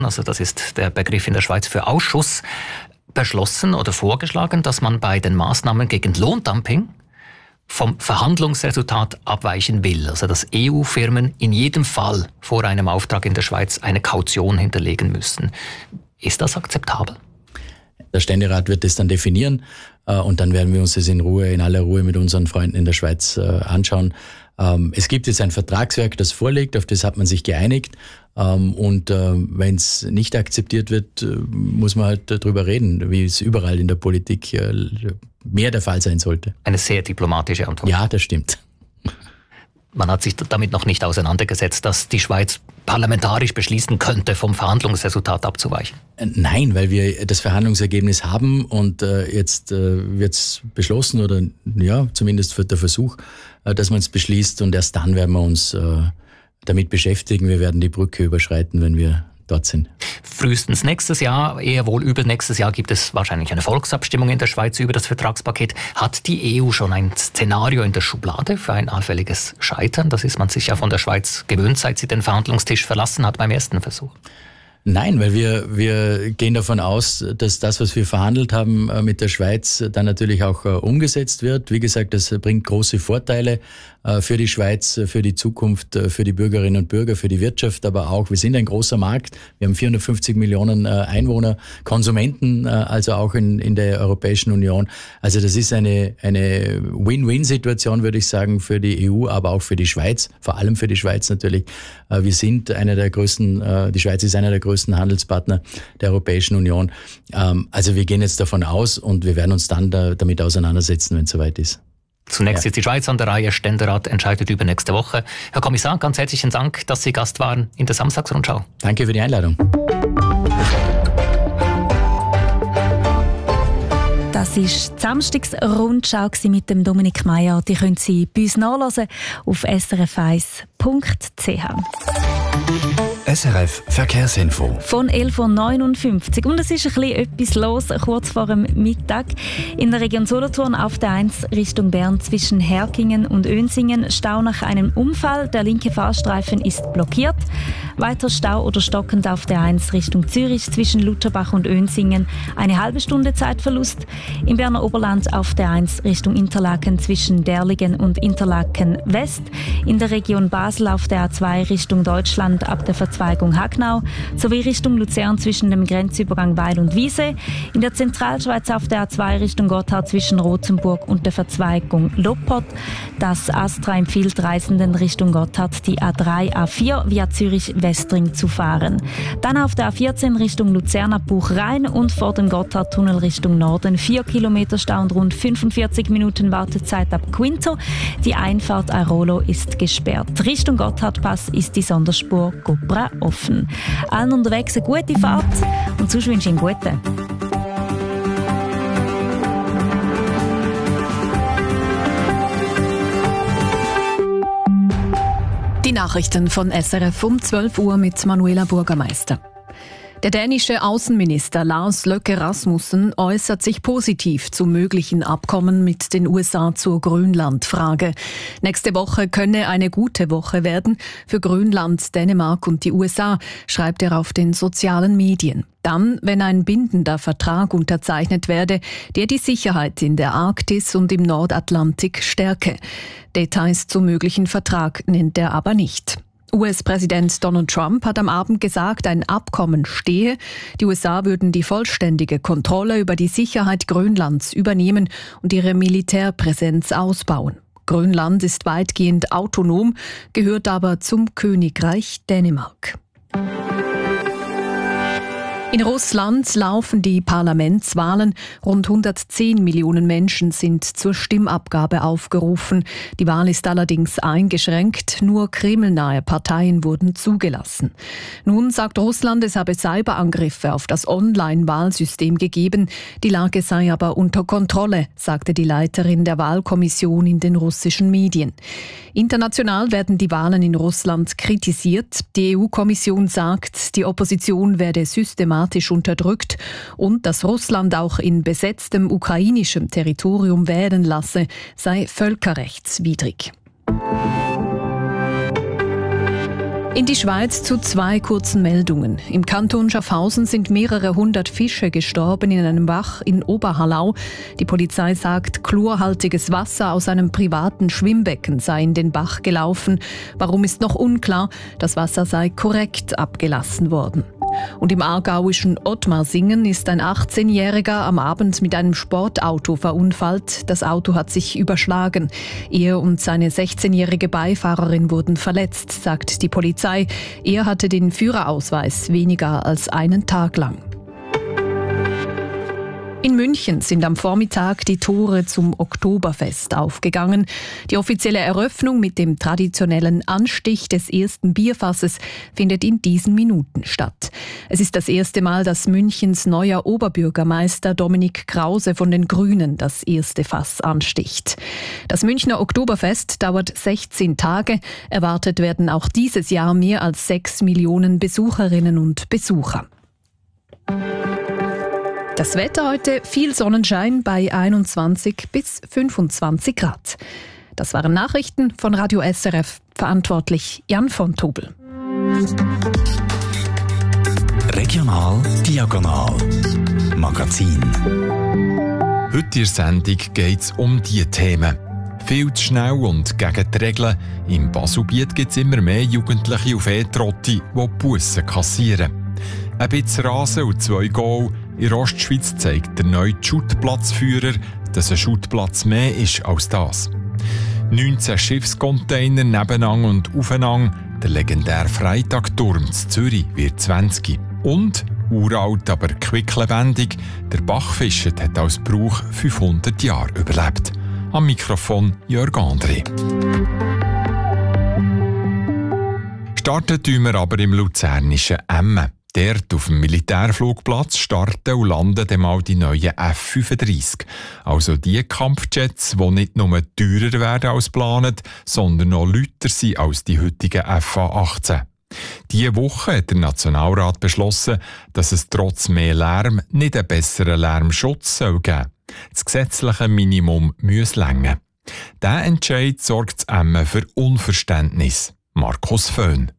also das ist der Begriff in der Schweiz für Ausschuss, beschlossen oder vorgeschlagen, dass man bei den Maßnahmen gegen Lohndumping vom Verhandlungsresultat abweichen will. Also dass EU-Firmen in jedem Fall vor einem Auftrag in der Schweiz eine Kaution hinterlegen müssen. Ist das akzeptabel? Der Ständerat wird das dann definieren und dann werden wir uns das in aller Ruhe mit unseren Freunden in der Schweiz anschauen. Es gibt jetzt ein Vertragswerk, das vorliegt, auf das hat man sich geeinigt. Und wenn es nicht akzeptiert wird, muss man halt darüber reden, wie es überall in der Politik mehr der Fall sein sollte. Eine sehr diplomatische Antwort. Ja, das stimmt. Man hat sich damit noch nicht auseinandergesetzt, dass die Schweiz parlamentarisch beschließen könnte, vom Verhandlungsresultat abzuweichen. Nein, weil wir das Verhandlungsergebnis haben und jetzt wird es beschlossen oder ja, zumindest wird der Versuch, dass man es beschließt und erst dann werden wir uns damit beschäftigen. Wir werden die Brücke überschreiten, wenn wir dort sind. Frühestens nächstes Jahr, eher wohl übel nächstes Jahr, gibt es wahrscheinlich eine Volksabstimmung in der Schweiz über das Vertragspaket. Hat die EU schon ein Szenario in der Schublade für ein allfälliges Scheitern? Das ist man sich ja von der Schweiz gewöhnt, seit sie den Verhandlungstisch verlassen hat beim ersten Versuch. Nein, weil wir gehen davon aus, dass das, was wir verhandelt haben mit der Schweiz, dann natürlich auch umgesetzt wird. Wie gesagt, das bringt große Vorteile für die Schweiz, für die Zukunft, für die Bürgerinnen und Bürger, für die Wirtschaft, aber auch, wir sind ein großer Markt. Wir haben 450 Millionen Einwohner, Konsumenten, also auch in der Europäischen Union. Also das ist eine Win-Win-Situation, würde ich sagen, für die EU, aber auch für die Schweiz, vor allem für die Schweiz natürlich. Wir sind einer der größten, die Schweiz ist einer der größten Handelspartner der Europäischen Union. Also wir gehen jetzt davon aus und wir werden uns dann damit auseinandersetzen, wenn es soweit ist. Zunächst ist die Schweiz an der Reihe. Ständerat entscheidet übernächste Woche. Herr Kommissar, ganz herzlichen Dank, dass Sie Gast waren in der Samstagsrundschau. Danke für die Einladung. Das war die Samstagsrundschau mit dem Dominik Meier. Die können Sie bei uns nachlesen auf srf1.ch. SRF Verkehrsinfo. Von 11.59 Uhr. Und es ist ein bisschen etwas los, kurz vor dem Mittag. In der Region Solothurn auf der 1 Richtung Bern zwischen Herkingen und Önsingen Stau nach einem Unfall. Der linke Fahrstreifen ist blockiert. Weiter Stau oder stockend auf der 1 Richtung Zürich zwischen Lutherbach und Önsingen. Eine halbe Stunde Zeitverlust. Im Berner Oberland auf der 1 Richtung Interlaken zwischen Derligen und Interlaken West. In der Region Basel auf der A2 Richtung Deutschland ab der Verzweigung Hagnau sowie Richtung Luzern zwischen dem Grenzübergang Weil und Wiese. In der Zentralschweiz auf der A2 Richtung Gotthard zwischen Rothenburg und der Verzweigung Loppot. Das Astra empfiehlt Reisenden Richtung Gotthard die A3, A4 via Zürich-Westring zu fahren. Dann auf der A14 Richtung Luzern ab Buchrein und vor dem Gotthardtunnel Richtung Norden 4 Kilometer Stau und rund 45 Minuten Wartezeit ab Quinto. Die Einfahrt Airolo ist gesperrt. Richtung Gotthardpass ist die Sonderspur Gopra offen. Allen unterwegs eine gute Fahrt und sonst wünsche ich einen guten. Die Nachrichten von SRF um 12 Uhr mit Manuela Bürgermeister. Der dänische Außenminister Lars Løkke Rasmussen äußert sich positiv zu möglichen Abkommen mit den USA zur Grönland-Frage. Nächste Woche könne eine gute Woche werden für Grönland, Dänemark und die USA, schreibt er auf den sozialen Medien. Dann, wenn ein bindender Vertrag unterzeichnet werde, der die Sicherheit in der Arktis und im Nordatlantik stärke. Details zum möglichen Vertrag nennt er aber nicht. US-Präsident Donald Trump hat am Abend gesagt, ein Abkommen stehe. Die USA würden die vollständige Kontrolle über die Sicherheit Grönlands übernehmen und ihre Militärpräsenz ausbauen. Grönland ist weitgehend autonom, gehört aber zum Königreich Dänemark. In Russland laufen die Parlamentswahlen. Rund 110 Millionen Menschen sind zur Stimmabgabe aufgerufen. Die Wahl ist allerdings eingeschränkt. Nur kremlnahe Parteien wurden zugelassen. Nun sagt Russland, es habe Cyberangriffe auf das Online-Wahlsystem gegeben. Die Lage sei aber unter Kontrolle, sagte die Leiterin der Wahlkommission in den russischen Medien. International werden die Wahlen in Russland kritisiert. Die EU-Kommission sagt, die Opposition werde systematisch unterdrückt und dass Russland auch in besetztem ukrainischem Territorium wählen lasse, sei völkerrechtswidrig. In die Schweiz zu 2 kurzen Meldungen. Im Kanton Schaffhausen sind mehrere hundert Fische gestorben in einem Bach in Oberhallau. Die Polizei sagt, chlorhaltiges Wasser aus einem privaten Schwimmbecken sei in den Bach gelaufen. Warum ist noch unklar. Das Wasser sei korrekt abgelassen worden. Und im aargauischen Ottmarsingen ist ein 18-Jähriger am Abend mit einem Sportauto verunfallt. Das Auto hat sich überschlagen. Er und seine 16-jährige Beifahrerin wurden verletzt, sagt die Polizei. Er hatte den Führerausweis weniger als einen Tag lang. In München sind am Vormittag die Tore zum Oktoberfest aufgegangen. Die offizielle Eröffnung mit dem traditionellen Anstich des ersten Bierfasses findet in diesen Minuten statt. Es ist das erste Mal, dass Münchens neuer Oberbürgermeister Dominik Krause von den Grünen das erste Fass ansticht. Das Münchner Oktoberfest dauert 16 Tage. Erwartet werden auch dieses Jahr mehr als 6 Millionen Besucherinnen und Besucher. Das Wetter heute, viel Sonnenschein bei 21 bis 25 Grad. Das waren Nachrichten von Radio SRF. Verantwortlich Jan von Tobel. Regional Diagonal Magazin. Heute in der Sendung geht es um diese Themen. Viel zu schnell und gegen die Regeln. Im Baselbiet gibt es immer mehr Jugendliche auf E-Trotti, die Bussen kassieren. Ein bisschen Rasen und 2 Goal. In der Ostschweiz zeigt der neue Schuttplatzführer, dass ein Schuttplatz mehr ist als das. 19 Schiffscontainer nebeneinander und aufeinander. Der legendäre Freitagturm in Zürich wird 20. Und, uralt, aber quicklebendig, der Bachfischer hat als Brauch 500 Jahre überlebt. Am Mikrofon Jörg André. Starten tun wir aber im luzernischen Emmen. Dort auf dem Militärflugplatz starten und landen dann mal die neuen F-35. Also die Kampfjets, die nicht nur teurer werden als geplant, sondern noch lauter sind als die heutigen FA-18. Diese Woche hat der Nationalrat beschlossen, dass es trotz mehr Lärm nicht einen besseren Lärmschutz geben soll. Das gesetzliche Minimum muss reichen. Dieser Entscheid sorgt in Emmen für Unverständnis. Markus Föhn.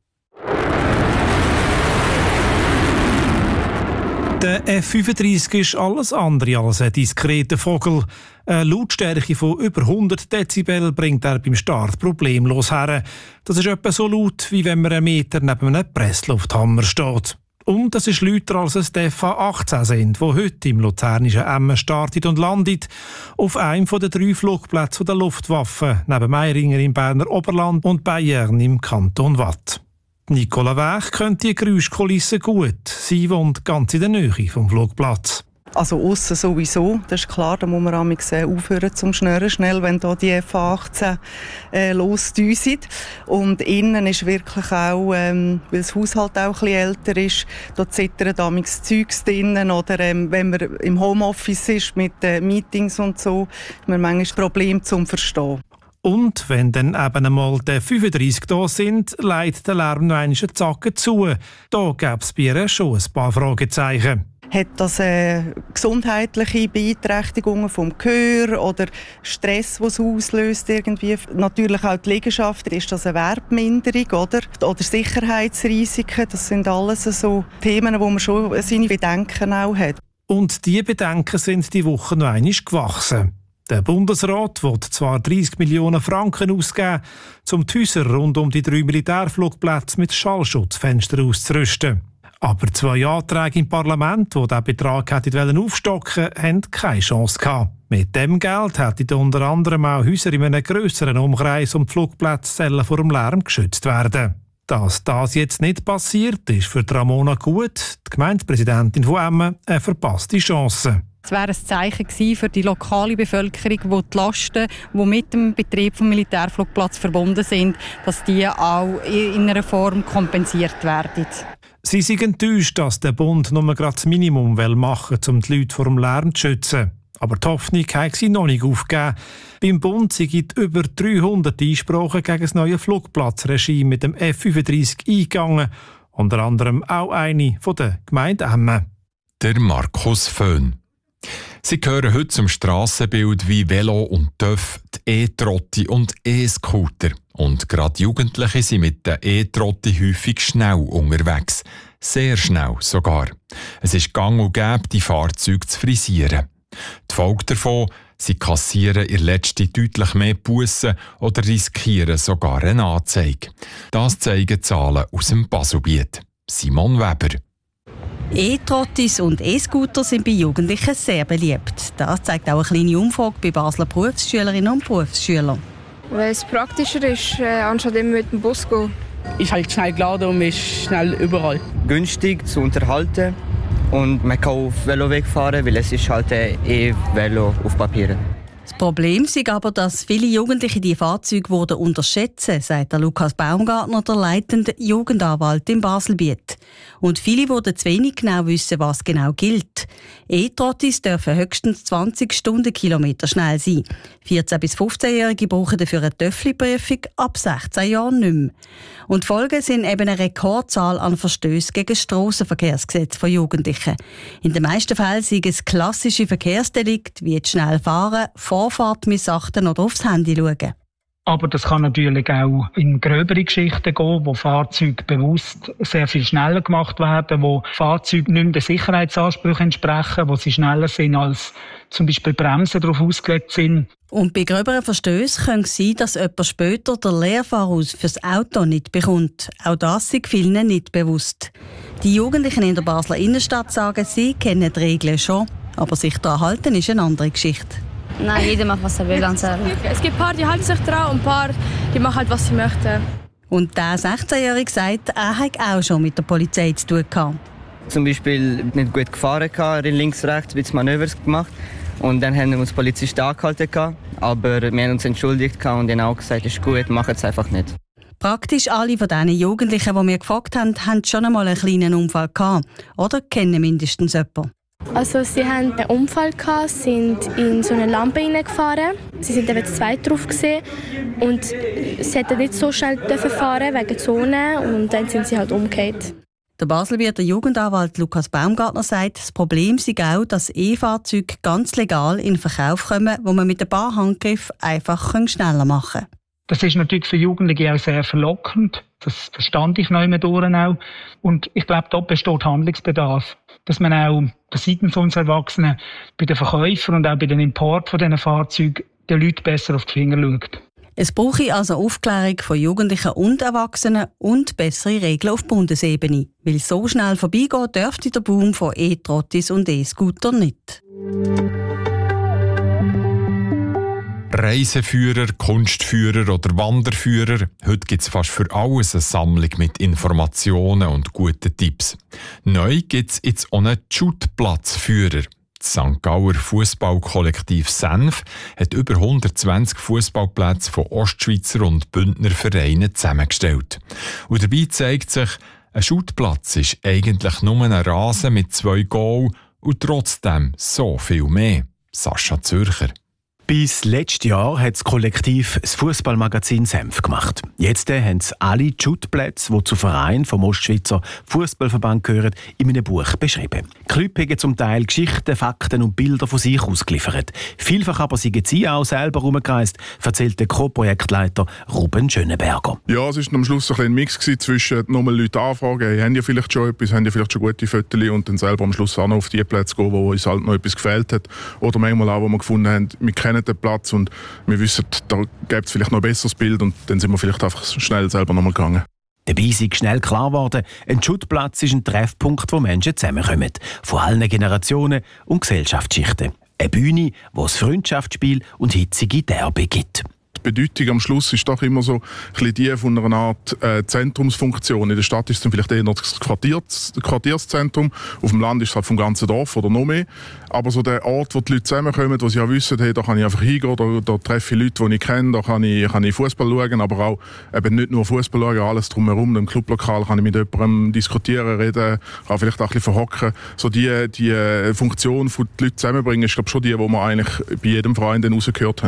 Der F-35 ist alles andere als ein diskreter Vogel. Eine Lautstärke von über 100 Dezibel bringt er beim Start problemlos her. Das ist etwa so laut, wie wenn man einen Meter neben einem Presslufthammer steht. Und es ist lauter als es die FA-18 sind, die heute im luzernischen Emmen startet und landet, auf einem der 3 Flugplätze der Luftwaffe, neben Meiringen im Berner Oberland und Bayern im Kanton Waadt. Nicola Wech kennt die Geräuschkulisse gut. Sie wohnt ganz in der Nähe vom Flugplatz. Also aussen sowieso, das ist klar, da muss man aufhören zum Schnurren, schnell, wenn da die F-18 losdüsen. Und innen ist wirklich auch, weil das Haushalt auch ein bisschen älter ist, da zittern damals Zeugs drinnen, oder wenn man im Homeoffice ist mit Meetings und so, hat man manchmal Probleme zum Verstehen. Und wenn dann eben einmal die 35 da sind, leitet der Lärm noch einen Zacken zu. Da gäbe es bei ihr schon ein paar Fragezeichen. Hat das gesundheitliche Beeinträchtigungen vom Gehör oder Stress, was es auslöst irgendwie? Natürlich auch die Liegenschaft. Ist das eine Wertminderung oder Sicherheitsrisiken? Das sind alles so Themen, wo man schon seine Bedenken auch hat. Und diese Bedenken sind die Woche noch einmal gewachsen. Der Bundesrat will zwar 30 Millionen Franken ausgeben, um die Häuser rund um die 3 Militärflugplätze mit Schallschutzfenstern auszurüsten. Aber 2 Anträge im Parlament, die diesen Betrag aufstocken wollten, haben keine Chance gehabt. Mit dem Geld hätten unter anderem auch Häuser in einem grösseren Umkreis um die Flugplätze vor dem Lärm geschützt werden. Dass das jetzt nicht passiert, ist für Ramona Gut, die Gemeindepräsidentin von Emmen, eine verpasste Chance. Es wäre ein Zeichen für die lokale Bevölkerung, wo die Lasten, die mit dem Betrieb des Militärflugplatzes verbunden sind, dass die auch in einer Form kompensiert werden. Sie sind enttäuscht, dass der Bund nur gerade das Minimum machen will, um die Leute vor dem Lärm zu schützen. Aber die Hoffnung haben sie noch nicht aufgegeben. Beim Bund sind über 300 Einsprachen gegen das neue Flugplatzregime mit dem F-35 eingegangen. Unter anderem auch eine von der Gemeinde Emmen. Der Markus Föhn. Sie gehören heute zum Strassenbild wie Velo und TÜV, die E-Trotti und E-Scooter. Und gerade Jugendliche sind mit den E-Trotti häufig schnell unterwegs. Sehr schnell sogar. Es ist gang und gäbe, die Fahrzeuge zu frisieren. Die Folge davon: sie kassieren ihr letzte deutlich mehr Bussen oder riskieren sogar eine Anzeige. Das zeigen Zahlen aus dem Baselbiet. Simon Weber. E-Trottis und E-Scooter sind bei Jugendlichen sehr beliebt. Das zeigt auch eine kleine Umfrage bei Basler Berufsschülerinnen und Berufsschülern. Weil es praktischer ist, anstatt immer mit dem Bus zu gehen. Ist halt schnell geladen und ist schnell überall. Günstig zu unterhalten und man kann auf Veloweg fahren, weil es ist halt E-Velo auf Papier. Das Problem ist aber, dass viele Jugendliche die Fahrzeuge unterschätzen, sagt der Lukas Baumgartner, der leitende Jugendanwalt im Baselbiet. Und viele würden zu wenig genau wissen, was genau gilt. E-Trottis dürfen höchstens 20 Stundenkilometer schnell sein. 14- bis 15-Jährige brauchen dafür eine Töffli-Prüfung, ab 16 Jahren nicht mehr. Und die Folgen sind eben eine Rekordzahl an Verstößen gegen das Strassenverkehrsgesetz von Jugendlichen. In den meisten Fällen sind es klassische Verkehrsdelikte, wie schnell fahren, Vorfahrt missachten oder aufs Handy schauen. Aber das kann natürlich auch in gröbere Geschichten gehen, wo Fahrzeuge bewusst sehr viel schneller gemacht werden, wo Fahrzeuge nicht mehr den Sicherheitsansprüchen entsprechen, wo sie schneller sind als zum Beispiel Bremsen darauf ausgelegt sind. Und bei gröberen Verstößen könnte es sein, dass jemand später den Lehrfahreraus fürs Auto nicht bekommt. Auch das ist vielen nicht bewusst. Die Jugendlichen in der Basler Innenstadt sagen, sie kennen die Regeln schon, aber sich daran halten ist eine andere Geschichte. Nein, jeder macht, was er will, ganz ehrlich. Es gibt ein paar, die halten sich dran und ein paar, die machen halt, was sie möchten. Und der 16-Jährige sagt, er hat auch schon mit der Polizei zu tun gehabt. Zum Beispiel nicht gut gefahren, links, rechts, ein bisschen Manövers gemacht. Und dann haben wir uns Polizisten angehalten, aber wir haben uns entschuldigt und ihnen auch gesagt, es ist gut, machen es einfach nicht. Praktisch alle von diesen Jugendlichen, die wir gefragt haben, haben schon einmal einen kleinen Unfall gehabt. Oder kennen mindestens jemanden. Also sie hatten einen Unfall, sind in so eine Lampe hineingefahren. Sie sind eben zu zweit drauf gesehen und sie hätten nicht so schnell fahren wegen Zone und dann sind sie halt umgekehrt. Der Baselbieter Jugendanwalt Lukas Baumgartner sagt, das Problem sei auch, dass E-Fahrzeuge ganz legal in Verkauf kommen, wo man mit ein paar Handgriffen einfach schneller machen kann. Das ist natürlich für Jugendliche auch sehr verlockend. Das verstand ich noch immer durch auch. Und ich glaube, dort besteht Handlungsbedarf. Dass man auch seitens von uns Erwachsenen bei den Verkäufern und auch bei den Import von diesen Fahrzeugen den Leuten besser auf die Finger schaut. Es brauche also Aufklärung von Jugendlichen und Erwachsenen und bessere Regeln auf Bundesebene. Weil so schnell vorbeigehen dürfte der Boom von E-Trottis und E-Scooter nicht. Reiseführer, Kunstführer oder Wanderführer. Heute gibt es fast für alles eine Sammlung mit Informationen und guten Tipps. Neu gibt es jetzt auch einen Schutplatzführer. Das St. Gauer Fußballkollektiv Senf hat über 120 Fußballplätze von Ostschweizer und Bündner Vereinen zusammengestellt. Und dabei zeigt sich, ein Schutplatz ist eigentlich nur ein Rasen mit 2 Goal und trotzdem so viel mehr. Sascha Zürcher. Bis letztes Jahr hat das Kollektiv das Fußballmagazin Senf gemacht. Jetzt haben sie alle die Schuttplätze, die zu Vereinen vom Ostschweizer Fußballverband gehören, in einem Buch beschrieben. Die Clubs haben zum Teil Geschichten, Fakten und Bilder von sich ausgeliefert. Vielfach aber sind sie auch selber herumgereist, erzählt der Co-Projektleiter Ruben Schönenberger. Ja, es war am Schluss ein Mix zwischen nochmal Leute anfragen, hey, haben die vielleicht schon etwas, haben die vielleicht schon gute Fotos und dann selber am Schluss auch noch auf die Plätze gehen, wo uns halt noch etwas gefehlt hat. Oder manchmal auch, wo wir gefunden haben, wir kennen den Platz und wir wissen, da gibt es vielleicht noch ein besseres Bild und dann sind wir vielleicht einfach schnell selber nochmal gegangen. Dabei ist schnell klar geworden, ein Schuttplatz ist ein Treffpunkt, wo Menschen zusammenkommen. Von allen Generationen und Gesellschaftsschichten. Eine Bühne, wo es Freundschaftsspiel und hitzige Derby gibt. Die Bedeutung am Schluss ist doch immer so ein bisschen die von einer Art Zentrumsfunktion. In der Stadt ist es dann vielleicht eher das Quartierszentrum. Auf dem Land ist es halt vom ganzen Dorf oder noch mehr. Aber so der Ort, wo die Leute zusammenkommen, wo sie ja wissen, hey, da kann ich einfach hingehen, da treffe ich Leute, die ich kenne, da kann ich Fußball schauen, aber auch eben nicht nur Fußball schauen, alles drumherum. Im Clublokal kann ich mit jemandem diskutieren, reden, kann vielleicht auch ein bisschen verhocken. So die Funktion, die Leute zusammenbringen, ist glaube ich schon die, die wir eigentlich bei jedem Verein dann rausgehört haben.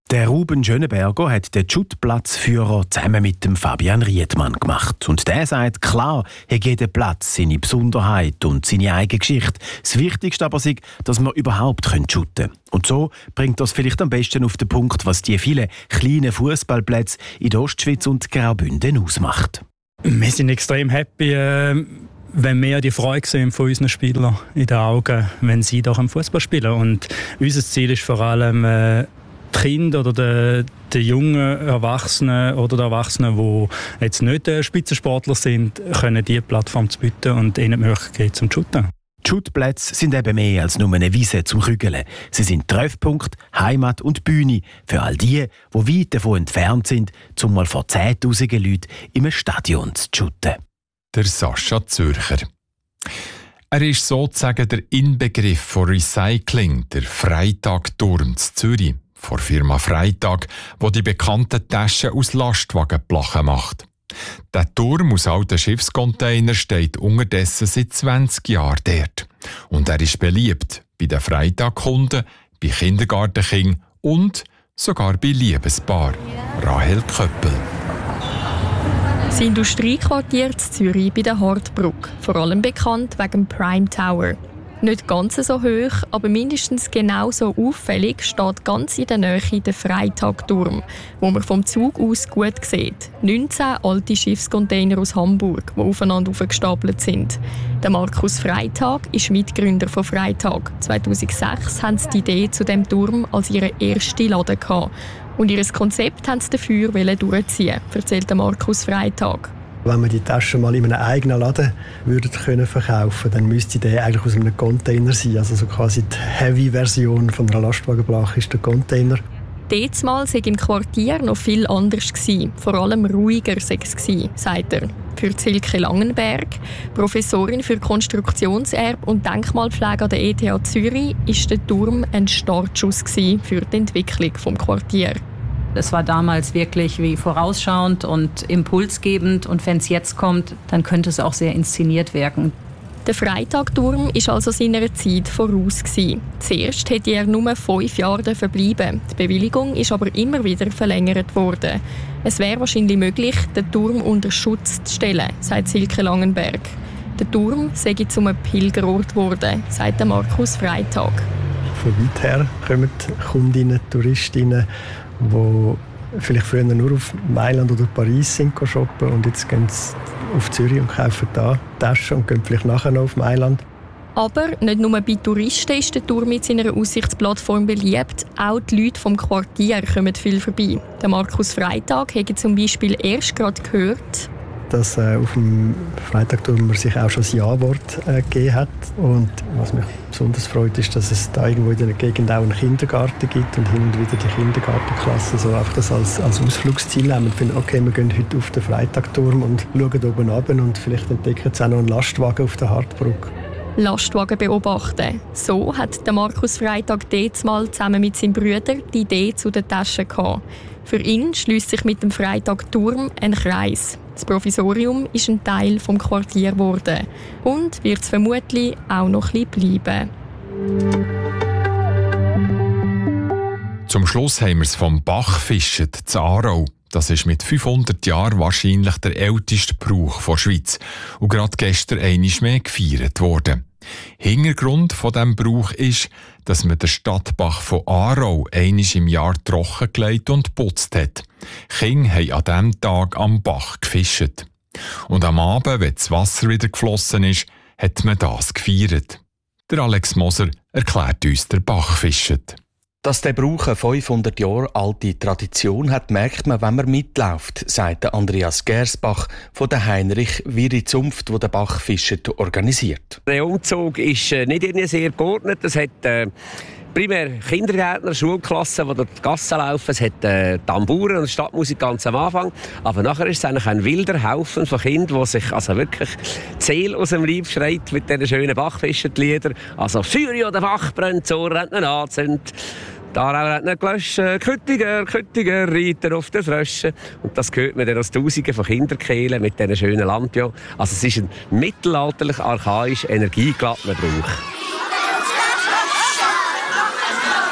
Der Ruben Schönenberger hat den Schuttplatzführer zusammen mit dem Fabian Riedmann gemacht. Und der sagt, klar, hat jeder Platz seine Besonderheit und seine eigene Geschichte. Das Wichtigste aber ist, dass wir überhaupt schutten können. Und so bringt das vielleicht am besten auf den Punkt, was die vielen kleinen Fußballplätze in der Ostschweiz und Graubünden ausmacht. Wir sind extrem happy, wenn wir die Freude sehen von unseren Spielern in den Augen, wenn sie doch am Fußball spielen. Und unser Ziel ist vor allem, die Kinder oder die jungen Erwachsenen oder die Erwachsenen, die jetzt nicht Spitzensportler sind, können diese Plattform zu bieten und ihnen die Möglichkeit zum Shooten. Die Schuttplätze sind eben mehr als nur eine Wiese zum Rügeln. Sie sind Treffpunkt, Heimat und Bühne für all die weit davon entfernt sind, um mal vor 10'000 Leuten im Stadion zu shooten. Der Sascha Zürcher. Er ist sozusagen der Inbegriff von Recycling, der Freitag-Turm zu Zürich, von der Firma Freitag, wo die bekannten Taschen aus Lastwagenplachen macht. Der Turm aus alten Schiffscontainern steht unterdessen seit 20 Jahren dort. Und er ist beliebt bei den Freitagkunden, bei Kindergartenkindern und sogar bei Liebespaaren. Rahel Köppel. Das Industriequartier in Zürich bei der Hortbrücke, vor allem bekannt wegen dem Prime Tower. Nicht ganz so hoch, aber mindestens genauso auffällig steht ganz in der Nähe der Freitagturm, wo man vom Zug aus gut sieht. 19 alte Schiffscontainer aus Hamburg, die aufeinander aufgestapelt sind. Der Markus Freitag ist Mitgründer von Freitag. 2006 haben sie die Idee zu dem Turm als ihre erste Laden gehabt. Und ihr Konzept wollten sie dafür durchziehen, erzählt Markus Freitag. Wenn wir die Taschen mal in einem eigenen Laden verkaufen können, dann müsste der eigentlich aus einem Container sein. Also so quasi die Heavy-Version von einer Lastwagenplache ist der Container. Damals war im Quartier noch viel anders, vor allem ruhiger war es, sagt er. Für Silke Langenberg, Professorin für Konstruktionserbe und Denkmalpflege an der ETH Zürich, war der Turm ein Startschuss für die Entwicklung des Quartiers. Es war damals wirklich wie vorausschauend und impulsgebend. Und wenn es jetzt kommt, dann könnte es auch sehr inszeniert wirken. Der Freitagturm war also seiner Zeit voraus. Zuerst hätte er nur 5 Jahre verbleiben. Die Bewilligung ist aber immer wieder verlängert worden. Es wäre wahrscheinlich möglich, den Turm unter Schutz zu stellen, sagt Silke Langenberg. Der Turm sei zu einem Pilgerort geworden, sagt Markus Freitag. Von weit her kommen Kundinnen, Touristinnen, die vielleicht früher nur auf Mailand oder Paris sind shoppen und jetzt gehen sie auf Zürich und kaufen da Taschen und gehen vielleicht nachher noch auf Mailand. Aber nicht nur bei Touristen ist der Turm mit seiner Aussichtsplattform beliebt, auch die Leute vom Quartier kommen viel vorbei. Der Markus Freitag hat zum Beispiel erst gerade gehört, dass auf dem Freitagturm man sich auch schon das Ja-Wort gegeben hat. Und was mich besonders freut, ist, dass es da irgendwo in der Gegend auch einen Kindergarten gibt und hin und wieder die Kindergartenklasse so einfach das als Ausflugsziel haben und finden, okay, wir gehen heute auf den Freitagturm und schauen oben runter und vielleicht entdecken sie auch noch einen Lastwagen auf der Hartbrücke. Lastwagen beobachten. So hat der Markus Freitag mal zusammen mit seinem Bruder die Idee zu den Taschen gehabt. Für ihn schließt sich mit dem Freitagturm ein Kreis. Das Provisorium ist ein Teil des Quartiers geworden und wird es vermutlich auch noch ein bisschen bleiben. Zum Schluss haben wir es vom Bachfischen zu Aarau. Das ist mit 500 Jahren wahrscheinlich der älteste Brauch der Schweiz und gerade gestern einmal mehr gefeiert worden. Hintergrund von diesem Brauch ist, dass man den Stadtbach von Aarau einmal im Jahr trockengelegt und geputzt hat. Kinder haben an diesem Tag am Bach gefischt. Und am Abend, wenn das Wasser wieder geflossen ist, hat man das gefeiert. Der Alex Moser erklärt uns der Bachfischen. Dass der Brauch eine 500 Jahre alte Tradition hat, merkt man, wenn man mitläuft, sagt Andreas Gersbach von der Heinrich-Wiri-Zunft, die den Bachfischen organisiert. Der Umzug ist nicht irgendwie sehr geordnet. Es hat primär Kindergärtner, Schulklassen, die durch die Gassen laufen. Es hat Tamburen und Stadtmusik ganz am Anfang. Aber nachher ist es eigentlich ein wilder Haufen von Kindern, die sich also wirklich die Seele aus dem Leib schreit mit diesen schönen Bachfischen-Liedern. Also «Feuer oder Bach brennt, so rennt man anzündet». «Darauf hat nicht gelöscht, Küttiger, Küttiger, Reiter auf den Fröschen». Und das hört man dann aus Tausenden von Kinderkehlen mit diesen schönen Lampions. Also es ist ein mittelalterlich, archaisch, energiegeladener Brauch. Der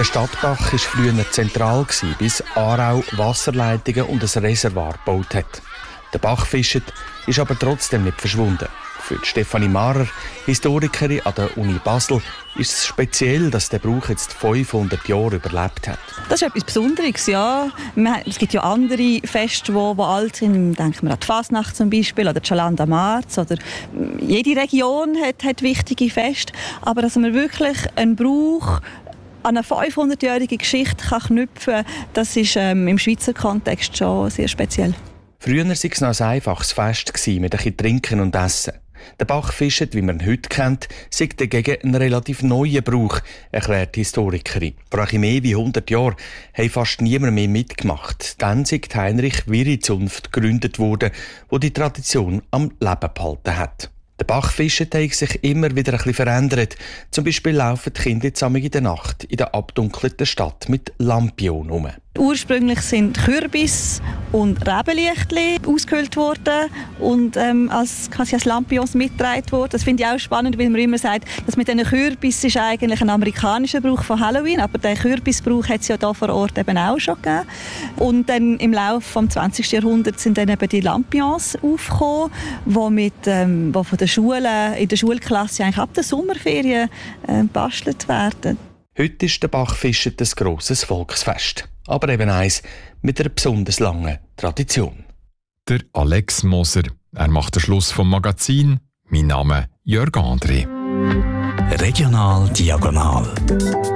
Der Stadtbach war früher zentral, bis Aarau Wasserleitungen und ein Reservoir gebaut hat. Der Bach fischt, ist aber trotzdem nicht verschwunden. Für Stefanie Marrer, Historikerin an der Uni Basel, ist es speziell, dass der Brauch jetzt 500 Jahre überlebt hat. Das ist etwas Besonderes, ja. Es gibt ja andere Feste, die alt sind. Denken wir an die Fasnacht zum Beispiel oder die Chalanda Marz. Oder jede Region hat wichtige Feste. Aber dass man wirklich einen Brauch an eine 500-jährige Geschichte knüpfen kann, das ist im Schweizer Kontext schon sehr speziell. Früher war es noch ein einfaches Fest mit ein bisschen Trinken und Essen. Der Bachfischen, wie man ihn heute kennt, sei dagegen ein relativ neuer Brauch, erklärt die Historikerin. Vor ein mehr wie 100 Jahren hat fast niemand mehr mitgemacht. Dann sei die Heinrich-Viry-Zunft gegründet worden, die die Tradition am Leben behalten hat. Der Bachfischen hat sich immer wieder ein bisschen verändert. Zum Beispiel laufen die Kinder jetzt in der Nacht in der abdunkelten Stadt mit Lampion herum. Ursprünglich sind Kürbis und Rebenlichtli ausgehöhlt worden und als Lampions mitgetragen worden. Das finde ich auch spannend, weil man immer sagt, dass mit diesen Kürbis ist eigentlich ein amerikanischer Brauch von Halloween, aber den Kürbisbrauch hat es ja hier vor Ort eben auch schon gegeben. Und dann im Laufe des 20. Jahrhunderts sind dann eben die Lampions aufgekommen, die von den Schulen, in der Schulklasse eigentlich ab der Sommerferien gebastelt werden. Heute ist der Bachfischen ein grosses Volksfest. Aber eben eins mit einer besonders langen Tradition. Der Alex Moser. Er macht den Schluss vom Magazin. Mein Name Jörg André. Regional Diagonal.